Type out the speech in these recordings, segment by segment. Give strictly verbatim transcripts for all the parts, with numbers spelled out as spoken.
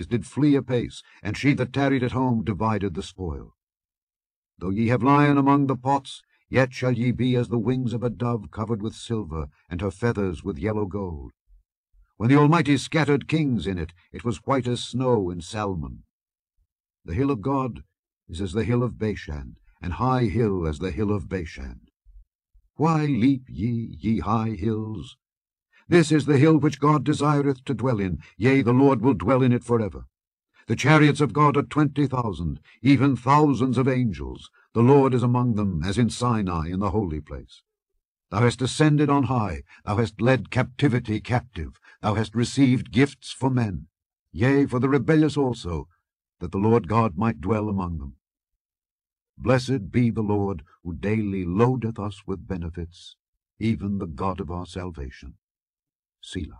did flee apace, and she that tarried at home divided the spoil. Though ye have lion among the pots, yet shall ye be as the wings of a dove covered with silver, and her feathers with yellow gold. When the Almighty scattered kings in it, it was white as snow in Salmon. The hill of God is as the hill of Bashan, and high hill as the hill of Bashan. Why leap ye, ye high hills? This is the hill which God desireth to dwell in, yea, the Lord will dwell in it for ever. The chariots of God are twenty thousand, even thousands of angels. The Lord is among them, as in Sinai in the holy place. Thou hast ascended on high, thou hast led captivity captive, thou hast received gifts for men, yea, for the rebellious also, that the Lord God might dwell among them. Blessed be the Lord, who daily loadeth us with benefits, even the God of our salvation. Selah.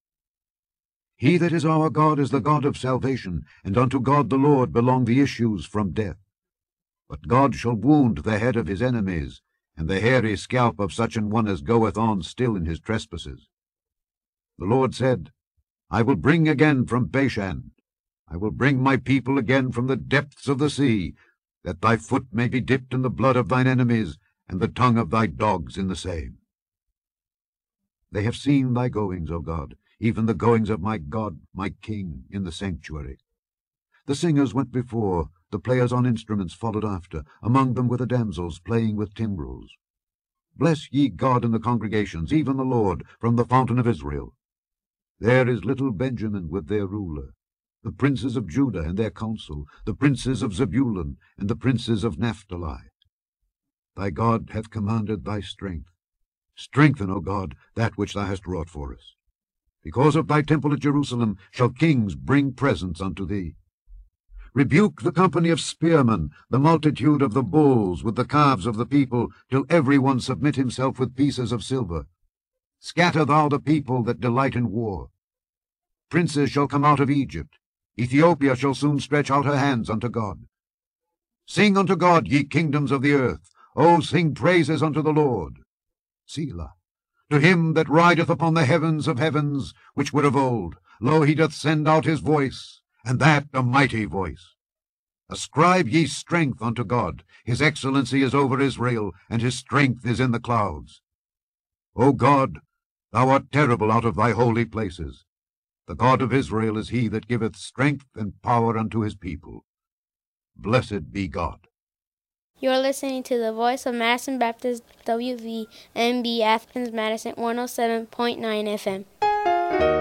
He that is our God is the God of salvation, and unto God the Lord belong the issues from death. But God shall wound the head of his enemies, and the hairy scalp of such an one as goeth on still in his trespasses. The Lord said, I will bring again from Bashan, I will bring my people again from the depths of the sea, that thy foot may be dipped in the blood of thine enemies, and the tongue of thy dogs in the same. They have seen thy goings, O God, even the goings of my God, my King, in the sanctuary. The singers went before, the players on instruments followed after, among them were the damsels playing with timbrels. Bless ye God in the congregations, even the Lord, from the fountain of Israel. There is little Benjamin with their ruler, the princes of Judah and their council, the princes of Zebulun and the princes of Naphtali. Thy God hath commanded thy strength. Strengthen, O God, that which thou hast wrought for us. Because of thy temple at Jerusalem shall kings bring presents unto thee. Rebuke the company of spearmen, the multitude of the bulls with the calves of the people, till every one submit himself with pieces of silver. Scatter thou the people that delight in war. Princes shall come out of Egypt. Ethiopia shall soon stretch out her hands unto God. Sing unto God, ye kingdoms of the earth. O sing praises unto the Lord. Selah. To him that rideth upon the heavens of heavens, which were of old, lo, he doth send out his voice, and that a mighty voice. Ascribe ye strength unto God. His excellency is over Israel, and his strength is in the clouds. O God, thou art terrible out of thy holy places. The God of Israel is he that giveth strength and power unto his people. Blessed be God. You are listening to the voice of Madison Baptist W V M B Athens Madison one oh seven point nine F M.